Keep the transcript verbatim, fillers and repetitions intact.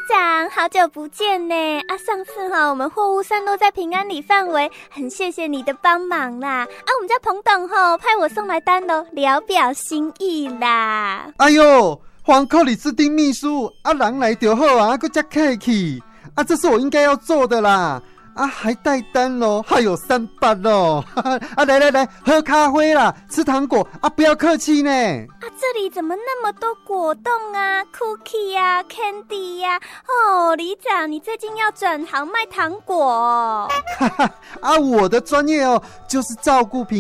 长，好久不见呢！啊，上次哈、哦、我们货物散落在平安里范围，很谢谢你的帮忙啦。啊，我们家彭董吼、哦、派我送来单喽，聊表心意啦。 哎呦，黄寇里斯丁秘书啊，人来就好啊，还这客气啊，这是我应该要做的啦。啊，还带单咯，还有三八咯！啊，来来来，喝咖啡啦，吃糖果啊，不要客气呢。 啊，这里怎么那么多果冻啊、cookie 啊、candy 呀、啊？哦，里长，你最近要转行卖糖果、哦？ 啊，我的专业哦，就是照顾平